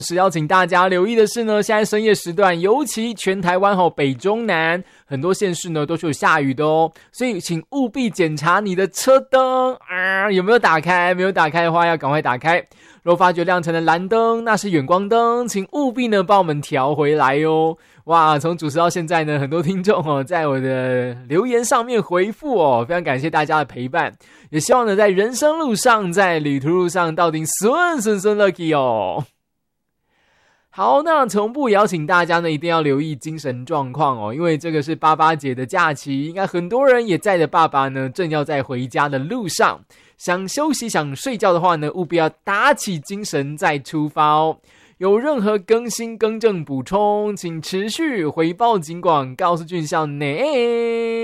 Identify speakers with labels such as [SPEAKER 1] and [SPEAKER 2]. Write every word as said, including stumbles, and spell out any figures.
[SPEAKER 1] 是要请大家留意的是呢，现在深夜时段，尤其全台湾吼北中南很多县市呢都是有下雨的哦，所以请务必检查你的车灯啊有没有打开，没有打开的话要赶快打开。若发觉亮成的蓝灯，那是远光灯，请务必呢帮我们调回来哦。哇，从主持到现在呢，很多听众哦在我的留言上面回复哦，非常感谢大家的陪伴，也希望呢在人生路上，在旅途路上到底顺顺顺 lucky 哦。好，那同步邀请大家呢一定要留意精神状况哦，因为这个是八八节的假期，应该很多人也载着爸爸呢正要在回家的路上，想休息想睡觉的话呢，务必要打起精神再出发哦。有任何更新更正补充，请持续回报警广告诉俊孝内。